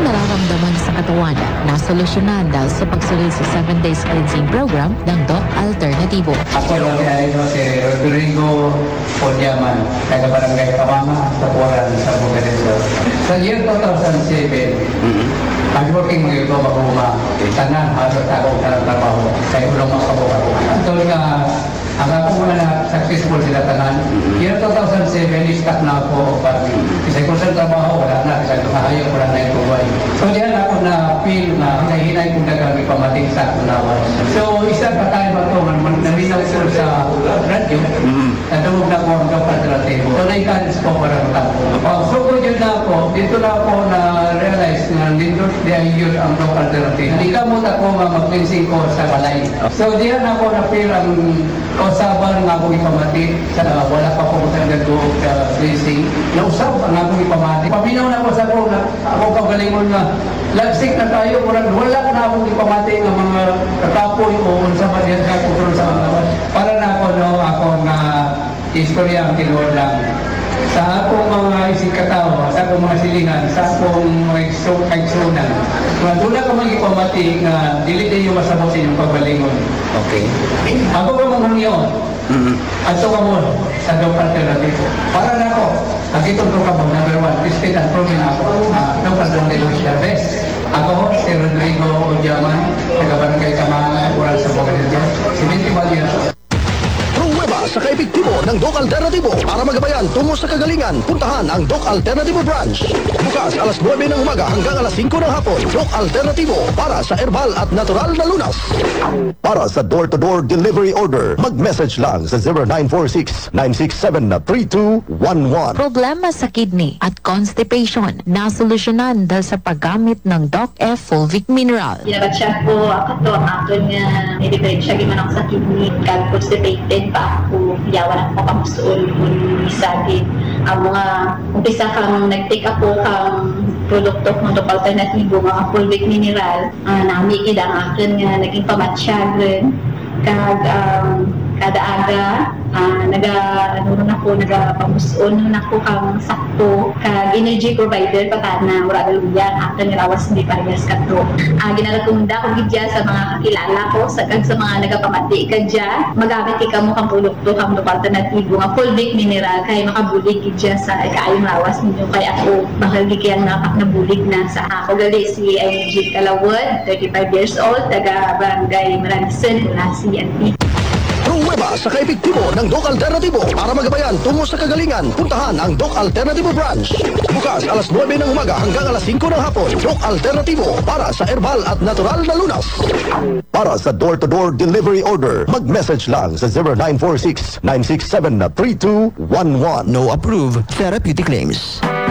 nararamdaman sa katawan na solusyonan dahil sa pagsunod sa 7 days cleansing program ng Doc Alternativo. Ako lang si Rodrigo Ponyaman, taga-barangay Kamama, Tapuaran, sa Bukareso. Sa year 2007, hardworking mga ito makuma, tanan, halos ako ng trabaho, kaya ulong makabok ako. Actually nga, ang ako muna na successful sila tanan. Year 2007, start na ako. Kasi kung saan trabaho, wala na. Kasi tumahayo, wala na yung tuway. So diyan ako na-feel na hinahinay kong dagang ipamating sa kunawan. So isa pa tayo ba ito, naminaw ko sa radyo, nadumog na ako ang Alternativo. So na-encourage ko para matapos. So kung dyan na ako, dito na ako na-realize na dito yun ang Alternativo. Hindi ka muna ako mag-cleansing ko sa balay. So diyan ako na-feel ang kausaban nga akong ipamati sa wala pa po sa nag-cleansing. Nausap ang akong ipamati. Paminaw na ko sa ako na ako kagalingon na lagsik na tayo. Wala na akong ipamati ng mga katapoy o sa mga kakukulong sa mga para na ako ako na istorya ang tinuod lang. Sa akong mga isikatawa, sa akong mga silingan, sa akong mga kaigsunan. Doon ako mag-ipamati na dili din yung masabot sa inyong pagbalingon. Okay. Ako ka mong yun. Ato ka mo sa Doc Alternativo. Para na ako, nakitong ka mo, number 1, tested and proven ako. Doc Alternativo is the best. Ako, si Rodrigo Odiaman, taga-barangay Kamama, Tapuaran sa Bukareso, 71 years old. Pruweba sa kaepektibo ng Doc Alternativo para magabayan tungo sa kagalingan. Puntahan ang Doc Alternativo Branch. Bukas alas 9 ng umaga hanggang alas 5 ng hapon. Doc Alternativo para sa herbal at natural na lunas. Para sa door-to-door delivery order, mag-message lang sa 0946-967-3211. Problema sa kidney at constipation na solusyonan dahil sa paggamit ng Doc F Fulvic Mineral. Ginabatsyag ko ako to ang aton nga i-repair siya giman ako sa kidney kag constipated pa ako yawan ako kamusuol kung isagi ang mga umpisa kang nag-take ako kang produkto ng Doc Alternativo mga Fulvic Mineral nami gid ang aton nga naging pamatsyag rin kag kada aga nagapamuson ako kang sakto kag energy provider patana mura daluyan aton nga lawas hindi parehas kadto ginalagunda ko gidya sa mga kakilala ko sa mga nagapamati kadya magamit kamo kang produkto kang Doc Alternativo nga Fulvic Mineral kay makabulig gidya sa kaayong lawas ninyo kay ako bakal gikyan nabulig na sa ako gali si IMG Kalawod 35 years old taga Barangay Maranisen mula CNP. Pruweba sa kaepektibo ng Doc Alternativo para magabayan tungo sa kagalingan. Puntahan ang Doc Alternativo Branch. Bukas alas 9 ng umaga hanggang alas 5 ng hapon. Doc Alternativo para sa herbal at natural na lunas. Para sa door-to-door delivery order, mag-message lang sa 0946-967-3211. No approved therapeutic claims.